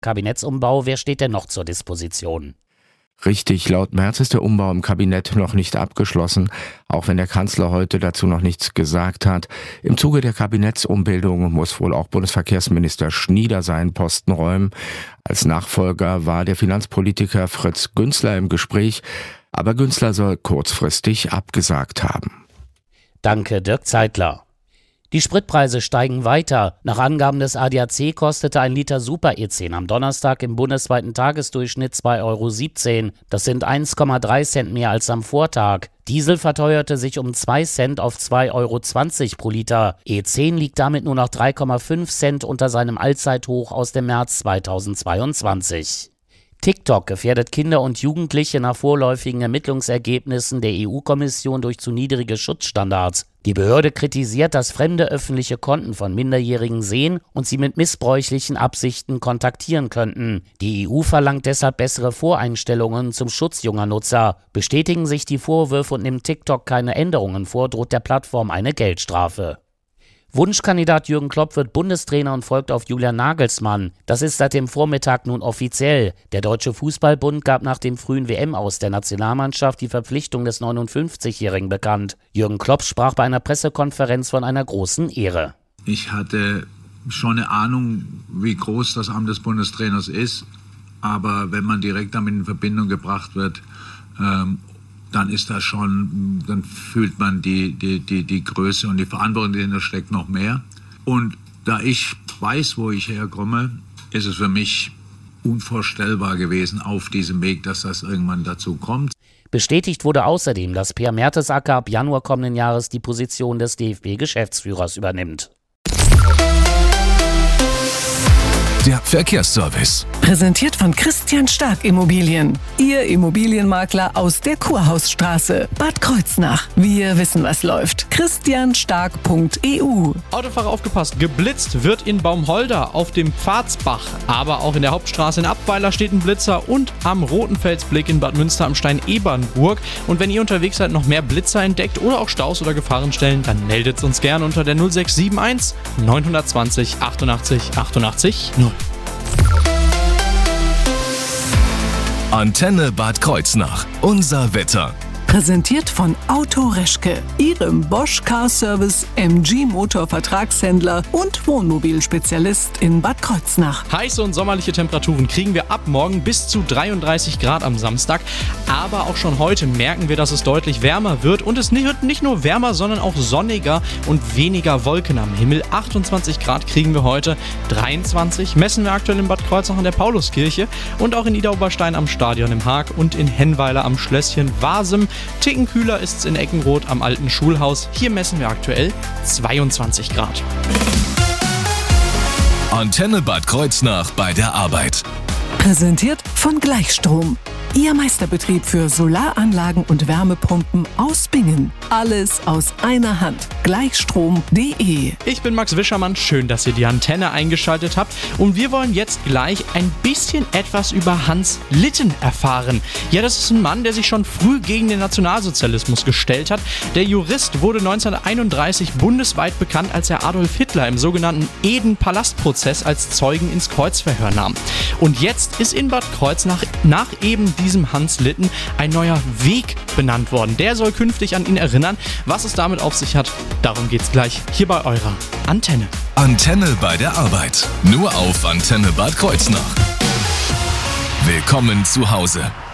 Kabinettsumbau, wer steht denn noch zur Disposition? Richtig, laut Merz ist der Umbau im Kabinett noch nicht abgeschlossen, auch wenn der Kanzler heute dazu noch nichts gesagt hat. Im Zuge der Kabinettsumbildung muss wohl auch Bundesverkehrsminister Schnieder seinen Posten räumen. Als Nachfolger war der Finanzpolitiker Fritz Günzler im Gespräch, aber Günzler soll kurzfristig abgesagt haben. Danke, Dirk Zeitler. Die Spritpreise steigen weiter. Nach Angaben des ADAC kostete ein Liter Super-E10 am Donnerstag im bundesweiten Tagesdurchschnitt 2,17 €. Das sind 1,3 Cent mehr als am Vortag. Diesel verteuerte sich um 2 Cent auf 2,20 € pro Liter. E10 liegt damit nur noch 3,5 Cent unter seinem Allzeithoch aus dem März 2022. TikTok gefährdet Kinder und Jugendliche nach vorläufigen Ermittlungsergebnissen der EU-Kommission durch zu niedrige Schutzstandards. Die Behörde kritisiert, dass Fremde öffentliche Konten von Minderjährigen sehen und sie mit missbräuchlichen Absichten kontaktieren könnten. Die EU verlangt deshalb bessere Voreinstellungen zum Schutz junger Nutzer. Bestätigen sich die Vorwürfe und nimmt TikTok keine Änderungen vor, droht der Plattform eine Geldstrafe. Wunschkandidat Jürgen Klopp wird Bundestrainer und folgt auf Julian Nagelsmann. Das ist seit dem Vormittag nun offiziell. Der Deutsche Fußballbund gab nach dem frühen WM-Aus der Nationalmannschaft die Verpflichtung des 59-Jährigen bekannt. Jürgen Klopp sprach bei einer Pressekonferenz von einer großen Ehre. Ich hatte schon eine Ahnung, wie groß das Amt des Bundestrainers ist. Aber wenn man direkt damit in Verbindung gebracht wird, dann ist das schon, dann fühlt man die Größe und die Verantwortung, die dahinter steckt, noch mehr. Und da ich weiß, wo ich herkomme, ist es für mich unvorstellbar gewesen auf diesem Weg, dass das irgendwann dazu kommt. Bestätigt wurde außerdem, dass Per Mertesacker ab Januar kommenden Jahres die Position des DFB-Geschäftsführers übernimmt. Der Verkehrsservice. Präsentiert von Christian Stark Immobilien. Ihr Immobilienmakler aus der Kurhausstraße, Bad Kreuznach. Wir wissen, was läuft. christianstark.eu. Autofahrer aufgepasst, geblitzt wird in Baumholder auf dem Pfarzbach. Aber auch in der Hauptstraße in Abweiler steht ein Blitzer und am Rotenfelsblick in Bad Münster am Stein-Ebernburg. Und wenn ihr unterwegs seid, noch mehr Blitzer entdeckt oder auch Staus oder Gefahrenstellen, dann meldet es uns gerne unter der 0671 920 88 88 0. Antenne Bad Kreuznach. Unser Wetter. Präsentiert von Auto Reschke, Ihrem Bosch Car Service MG Motor Vertragshändler und Wohnmobilspezialist in Bad Kreuznach. Heiße und sommerliche Temperaturen kriegen wir ab morgen bis zu 33 Grad am Samstag. Aber auch schon heute merken wir, dass es deutlich wärmer wird. Und es wird nicht nur wärmer, sondern auch sonniger und weniger Wolken am Himmel. 28 Grad kriegen wir heute, 23 messen wir aktuell in Bad Kreuznach in der Pauluskirche und auch in Idar-Oberstein am Stadion im Haag und in Hennweiler am Schlösschen Wasem. Ticken kühler ist es in Eckenroth am alten Schulhaus. Hier messen wir aktuell 22 Grad. Antenne Bad Kreuznach bei der Arbeit. Präsentiert von Gleichstrom. Ihr Meisterbetrieb für Solaranlagen und Wärmepumpen aus Bingen. Alles aus einer Hand. Gleichstrom.de. Ich bin Max Wischermann. Schön, dass ihr die Antenne eingeschaltet habt. Und wir wollen jetzt gleich ein bisschen etwas über Hans Litten erfahren. Ja, das ist ein Mann, der sich schon früh gegen den Nationalsozialismus gestellt hat. Der Jurist wurde 1931 bundesweit bekannt, als er Adolf Hitler im sogenannten Eden-Palast-Prozess als Zeugen ins Kreuzverhör nahm. Und jetzt ist in Bad Kreuznach nach eben diesem Hans Litten ein neuer Weg benannt worden. Der soll künftig an ihn erinnern. Was es damit auf sich hat, darum geht's gleich hier bei eurer Antenne. Antenne bei der Arbeit. Nur auf Antenne Bad Kreuznach. Willkommen zu Hause.